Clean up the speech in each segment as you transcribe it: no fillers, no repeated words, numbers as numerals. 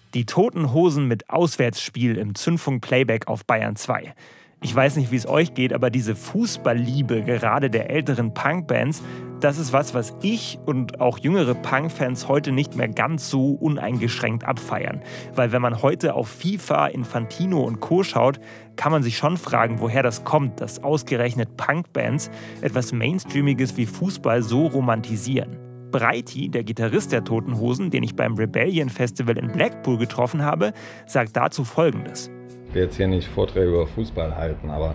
Die Toten Hosen mit Auswärtsspiel im Zündfunk-Playback auf Bayern 2. Ich weiß nicht, wie es euch geht, aber diese Fußballliebe gerade der älteren Punkbands, das ist was ich und auch jüngere Punk-Fans heute nicht mehr ganz so uneingeschränkt abfeiern. Weil wenn man heute auf FIFA, Infantino und Co. schaut, kann man sich schon fragen, woher das kommt, dass ausgerechnet Punkbands etwas Mainstreamiges wie Fußball so romantisieren. Breiti, der Gitarrist der Toten Hosen, den ich beim Rebellion Festival in Blackpool getroffen habe, sagt dazu Folgendes. Ich will jetzt hier nicht Vorträge über Fußball halten, aber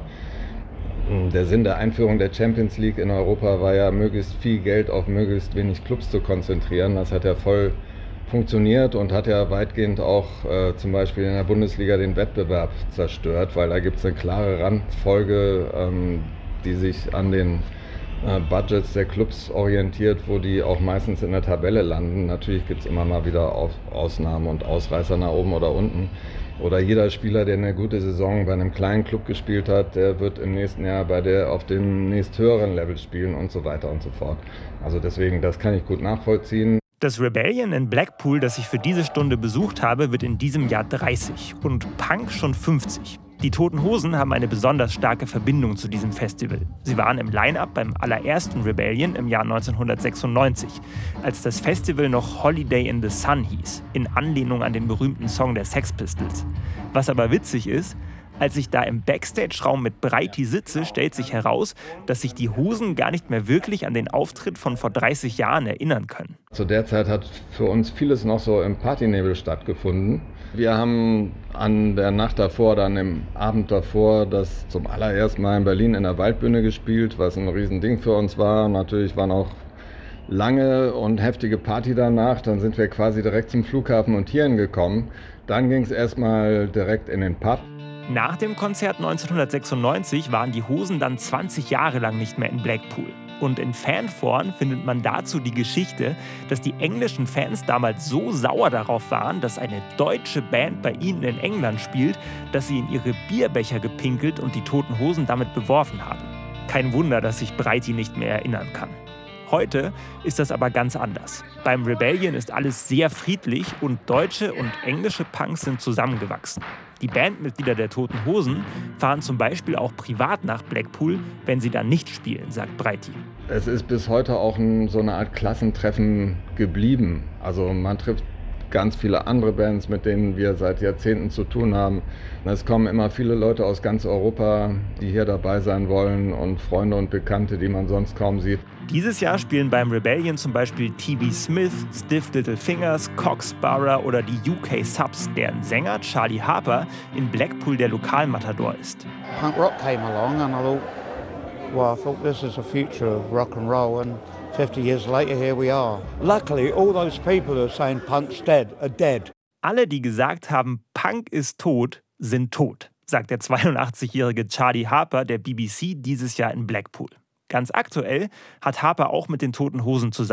der Sinn der Einführung der Champions League in Europa war ja, möglichst viel Geld auf möglichst wenig Clubs zu konzentrieren. Das hat ja voll funktioniert und hat ja weitgehend auch zum Beispiel in der Bundesliga den Wettbewerb zerstört, weil da gibt es eine klare Randfolge, die sich an den Budgets der Clubs orientiert, wo die auch meistens in der Tabelle landen. Natürlich gibt es immer mal wieder Ausnahmen und Ausreißer nach oben oder unten. Oder jeder Spieler, der eine gute Saison bei einem kleinen Club gespielt hat, der wird im nächsten Jahr auf dem nächsthöheren Level spielen und so weiter und so fort. Also deswegen, das kann ich gut nachvollziehen. Das Rebellion in Blackpool, das ich für diese Stunde besucht habe, wird in diesem Jahr 30 und Punk schon 50. Die Toten Hosen haben eine besonders starke Verbindung zu diesem Festival. Sie waren im Line-Up beim allerersten Rebellion im Jahr 1996, als das Festival noch Holiday in the Sun hieß, in Anlehnung an den berühmten Song der Sex Pistols. Was aber witzig ist, als ich da im Backstage-Raum mit Breiti sitze, stellt sich heraus, dass sich die Hosen gar nicht mehr wirklich an den Auftritt von vor 30 Jahren erinnern können. Zu der Zeit hat für uns vieles noch so im Partynebel stattgefunden. Wir haben an der Nacht davor, dann im Abend davor, das zum allerersten Mal in Berlin in der Waldbühne gespielt, was ein Riesending für uns war. Natürlich waren auch lange und heftige Party danach. Dann sind wir quasi direkt zum Flughafen und hierhin gekommen. Dann ging es erstmal direkt in den Pub. Nach dem Konzert 1996 waren die Hosen dann 20 Jahre lang nicht mehr in Blackpool. Und in Fanforen findet man dazu die Geschichte, dass die englischen Fans damals so sauer darauf waren, dass eine deutsche Band bei ihnen in England spielt, dass sie in ihre Bierbecher gepinkelt und die Toten Hosen damit beworfen haben. Kein Wunder, dass sich Breiti nicht mehr erinnern kann. Heute ist das aber ganz anders. Beim Rebellion ist alles sehr friedlich und deutsche und englische Punks sind zusammengewachsen. Die Bandmitglieder der Toten Hosen fahren zum Beispiel auch privat nach Blackpool, wenn sie da nicht spielen, sagt Breiti. Es ist bis heute auch so eine Art Klassentreffen geblieben. Also man trifft ganz viele andere Bands, mit denen wir seit Jahrzehnten zu tun haben. Es kommen immer viele Leute aus ganz Europa, die hier dabei sein wollen und Freunde und Bekannte, die man sonst kaum sieht. Dieses Jahr spielen beim Rebellion zum Beispiel T.B. Smith, Stiff Little Fingers, Coxsborough oder die UK Subs, deren Sänger Charlie Harper in Blackpool der Lokalmatador ist. Punk rock came along and I thought this is the future of rock and roll and 50 years later here we are. Luckily all those people who are saying punk's dead are dead. Alle, die gesagt haben, Punk ist tot, sind tot, sagt der 82-jährige Charlie Harper der BBC dieses Jahr in Blackpool. Ganz aktuell hat Harper auch mit den Toten Hosen zusammen